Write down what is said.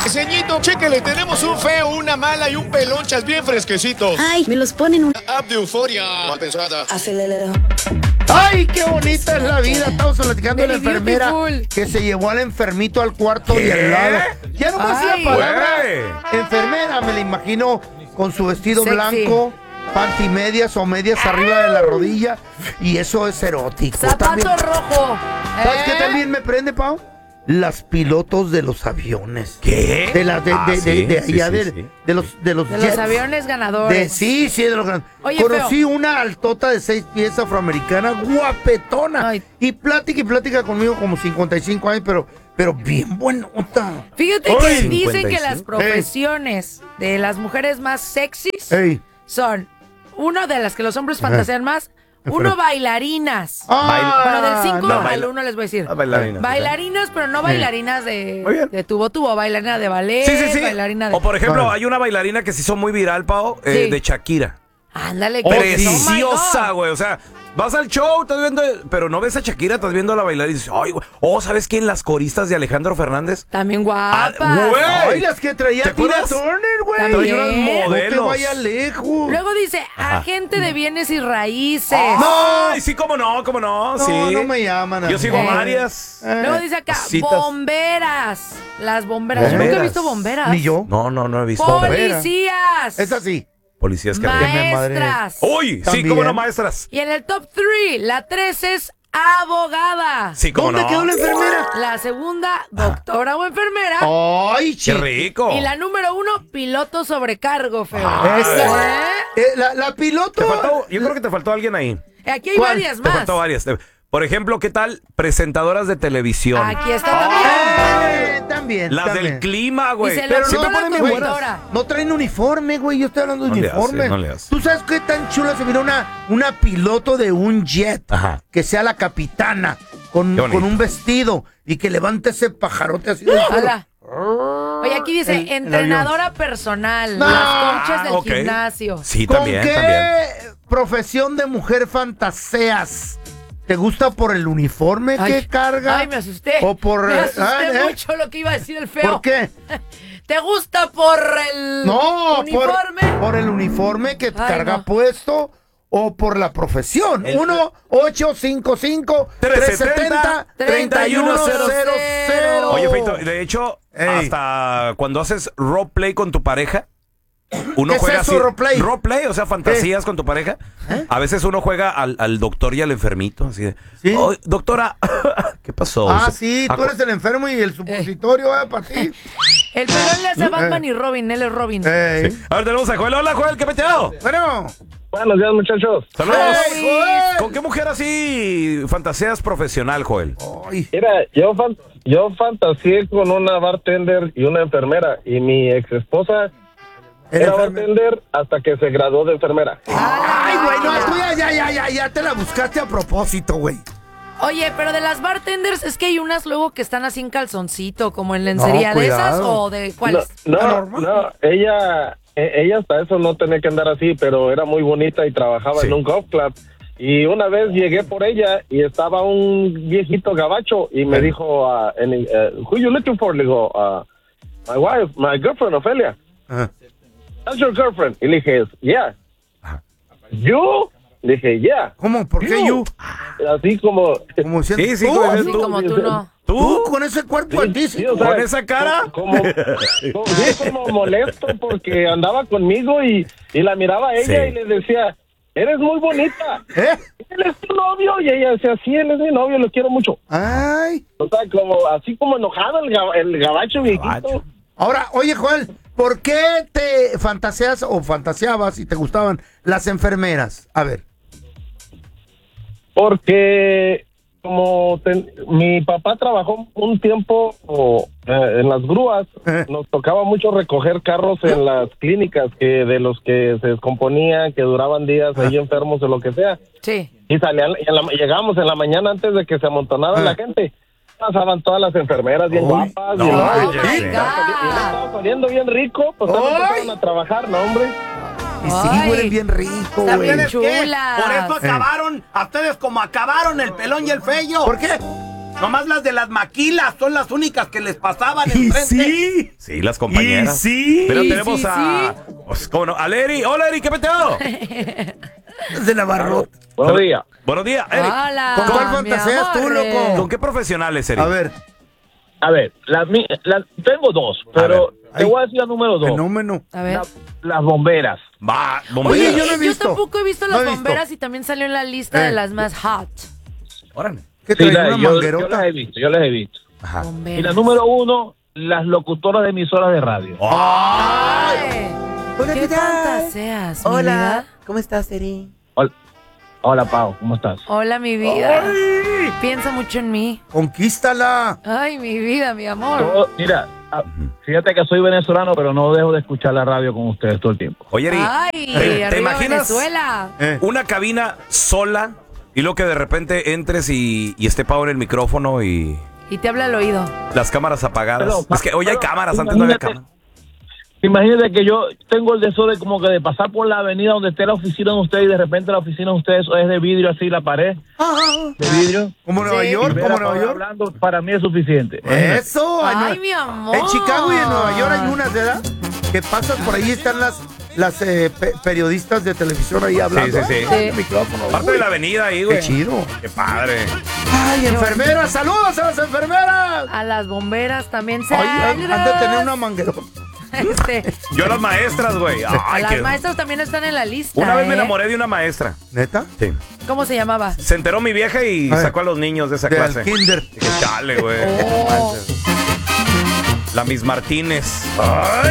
Ceñito, chéquele, tenemos un feo, una mala y un pelonchas bien fresquecitos. Ay, me los ponen un... App de euforia. Mal pensada. Acelerero. ¡Ay, qué bonita es la vida! Estamos platicando de la enfermera beautiful. que se llevó al enfermito al cuarto de al lado. Ya no más la palabra enfermera, me la imagino con su vestido Sexy. blanco, pantimedias o medias arriba de la rodilla, y eso es erótico. Zapato También- rojo. ¿Sabes qué también me prende, Pau? Las pilotos de los aviones. ¿Qué? De las de allá sí. de los De los jets. aviones ganadores. Sí, de los grandes. Oye, Conocí una altota de 6 pies afroamericana, guapetona. Ay. Y plática conmigo como 55 años, pero bien buenota. Fíjate que Ay. dicen que 55. las profesiones de las mujeres más sexys Ey. son, uno de las que los hombres fantasean más, uno, bailarinas. Ah, Bueno, del 5 no, al 1 les voy a decir. Bailarinas. Bailarinas, pero no bailarinas Muy bien. de tubo, bailarina de ballet, Sí. bailarina de... O por ejemplo, Bueno. hay una bailarina que se hizo muy viral, Pau, Sí. de Shakira. Ándale, Preciosa, güey. O sea, vas al show, estás viendo, pero no ves a Shakira, estás viendo a la bailarina y dices, ay, güey. Oh, ¿sabes quién? Las coristas de Alejandro Fernández. También Ah, guapas. güey. Ay, las que traía ¿Te Tina acuerdas? Turner, güey. También. Traía unas No te modelos. vayas lejos. Luego dice, agente de bienes y raíces. Ay, sí, cómo no, sí. No me llaman. Yo sigo Eh. varias. Luego dice acá, Citas. bomberas. Las bomberas. Yo nunca he Bomberas. visto bomberas. Ni yo. No he visto. Policías. Es así. Policías que Maestras. Uy, sí, También. cómo no, maestras. Y en el top 3, la 3 es abogada. Sí, cómo ¿Dónde no. quedó la enfermera? La segunda, doctora o enfermera. Ay, Qué chico. rico. Y la número 1, piloto sobrecargo, feo. Esa. La piloto. Te faltó, yo creo que te faltó alguien ahí. Aquí hay ¿Cuál? varias Te más. faltó varias. Por ejemplo, ¿qué tal presentadoras de televisión? Aquí está también. También. Las también. del clima, güey. Y se Pero lo no quitó la ponen bien buenas. conductora. No traen uniforme, güey. Yo estoy hablando de No le uniforme. hace, no le hace. ¿Tú sabes qué tan chula se mira una piloto de un jet? Ajá. Que sea la capitana, con Qué bonito. un vestido y que levante ese pajarote así del suelo. Ala. Oye, aquí dice El entrenadora personal, No. las coaches del Ok. gimnasio. Sí, ¿Con también, qué también. profesión de mujer fantaseas? ¿Te gusta por el uniforme Ay, que carga? Ay, me asusté. O por... Me asusté ¿eh? mucho lo que iba a decir el feo. ¿Por qué? ¿Te gusta por el No, uniforme? por el uniforme que Ay, carga no. puesto o por la profesión. 1-855-370-3100. Oye, Feito, de hecho, Ey. hasta cuando haces roleplay con tu pareja, uno ¿Qué es juega eso, así. roleplay? Roleplay, o sea, fantasías con tu pareja. A veces uno juega al doctor y al enfermito, así de, ¿Sí? "Oh, doctora, ¿qué pasó? Ah, O sea, sí, tú eres el enfermo y el supositorio para ti. El pelón le hace a Batman y Robin, él es Robin. Ey. A ver, tenemos a Joel. Hola, Joel, ¿qué peteado? Bueno. Buenos días, muchachos. Saludos. Hey, Joel. ¿Con qué mujer así fantaseas profesional, Joel? Ay, Mira, yo fantaseé con una bartender y una enfermera. Y mi ex esposa el era enfermo. bartender hasta que se graduó de enfermera. Ay, güey, no, tú ya te la buscaste a propósito, güey. Oye, pero de las bartenders es que hay unas luego que están así en calzoncito, como en lencería. ¿De esas cuidado. o de cuáles? No, ella hasta eso no tenía que andar así, pero era muy bonita y trabajaba Sí. en un golf club. Y una vez llegué por ella y estaba un viejito gabacho y me dijo, who you looking for? Le digo, my wife, my girlfriend, Ofelia. Ajá. That's your girlfriend. Y le dije, yeah. ¿You? Le dije, yeah. ¿Cómo? ¿Por qué you? Así como... Como diciendo, Sí, sí, ¿tú? como- Así como tú no. ¿Tú con ese cuerpo Sí, altísimo? o sea, ¿Con esa cara? Como molesto porque andaba conmigo y la miraba a ella Sí. y le decía, eres muy bonita. ¿Eh? Él es tu novio. Y ella decía, sí, él es mi novio, lo quiero mucho. Ay. O sea, así como enojado el gabacho viejito. Ahora, oye, Joel, ¿por qué te fantaseas o fantaseabas y te gustaban las enfermeras? A ver. Porque como mi papá trabajó un tiempo en las grúas, nos tocaba mucho recoger carros en las clínicas que de los que se descomponían, que duraban días ahí enfermos o lo que sea. Sí. Y llegábamos en la mañana antes de que se amontonara la gente. Pasaban todas las enfermeras bien guapas. no, y manches, y sí. estaba saliendo bien rico, pues también ¡Ay! empezaron a trabajar, ¿no, hombre? Y sí, Ay. huelen bien rico, Está güey. bien chulas. Por eso acabaron, a ustedes como acabaron el pelón y el feyo. ¿Por qué? Nomás las de las maquilas son las únicas que les pasaban Y enfrente. sí. Sí, las compañeras. Y sí. Pero Y tenemos sí, a... Pues, ¿cómo no? Al Eri. Hola, Eri, ¿qué peteo? De Navarro. Buenos días. Buenos días, Eri. Hola. ¿Con cuál mi fantaseas tú, amor. loco? ¿Con qué profesionales, Eri? A ver, A ver, tengo dos, pero ver. te voy a decir la número dos. fenómeno. A ver. Las bomberas. Va, Oye, bomberas. yo no he visto. tampoco he visto No las he visto. bomberas y también salió en la lista de las más hot. Órale. ¿Qué Sí, trae una yo manguerota? las he visto, yo las he visto. Ajá. Bomberas. Y la número uno, las locutoras de emisoras de radio. Ay, Hola, ¿qué ¿qué tal? fantaseas, mi vida? ¿Cómo estás, Eri? Hola, Pau, ¿cómo estás? Hola, mi vida. Piensa mucho en mí. Conquístala. Ay, mi vida, mi amor. Mira, fíjate que soy venezolano, pero no dejo de escuchar la radio con ustedes todo el tiempo. Oye, Eri, Ay, ¿te arriba imaginas Venezuela. una cabina sola y luego que de repente entres y esté Pau en el micrófono y Y te habla al oído. las cámaras apagadas? Pero, es que hoy hay pero, cámaras, antes no había imagínate. cámaras. Imagínate que yo tengo el deseo de como que de pasar por la avenida donde esté la oficina de ustedes y de repente la oficina de ustedes es de vidrio así, la pared de vidrio. Como Nueva Sí. York, Y ver como a Nueva Pau York. hablando, para mí es suficiente. Eso. Ay, no- mi amor. En Chicago y en Nueva York hay unas, ¿verdad? Que pasas por ahí, están las periodistas de televisión ahí hablando. Sí, sí, sí. Ay, el micrófono. Parte de la avenida ahí, güey. Qué chido. Qué padre. Ay, enfermeras, saludos a las enfermeras. A las bomberas también se Ay, han de tener una manguera. Yo a las maestras, güey. Ay, las qué... maestras también están en la lista. Una vez me ¿eh? enamoré de una maestra. ¿Neta? Sí. ¿Cómo se llamaba? Se enteró mi vieja y Ay. sacó a los niños de esa Del clase. kinder. Dije, chale, güey. Oh. La Miss Martínez.